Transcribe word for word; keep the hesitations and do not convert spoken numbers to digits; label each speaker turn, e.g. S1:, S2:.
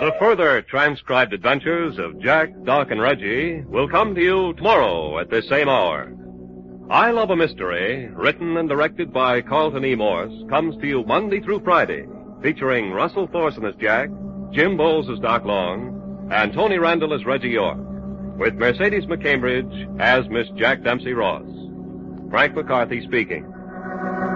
S1: The further transcribed adventures of Jack, Doc, and Reggie will come to you tomorrow at this same hour. I Love a Mystery, written and directed by Carlton E. Morse, comes to you Monday through Friday, featuring Russell Thorson as Jack, Jim Bowles as Doc Long, and Tony Randall as Reggie York, with Mercedes McCambridge as Miss Jack Dempsey Ross. Frank McCarthy speaking.